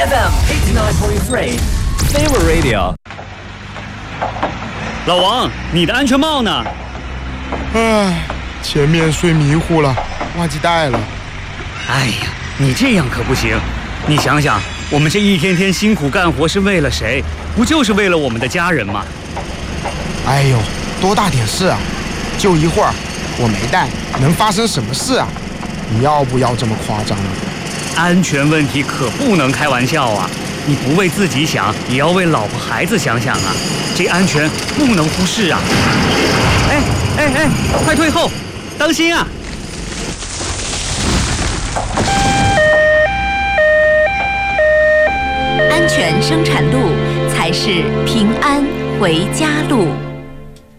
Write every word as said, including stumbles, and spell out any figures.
F M eighty nine point three Favorite Radio。老王，你的安全帽呢？ 唉，前面睡迷糊了，忘记带了。 哎呀，你这样可不行。你想想，我们这一天天辛苦干活是为了谁？不就是为了我们的家人吗？ 哎呦，多大点事啊！就一会儿，我没带，能发生什么事啊？你要不要这么夸张啊？ 安全问题可不能开玩笑啊！你不为自己想，也要为老婆孩子想想啊！这安全不能忽视啊！哎哎哎，快退后，当心啊！ 安全生产路才是平安回家路。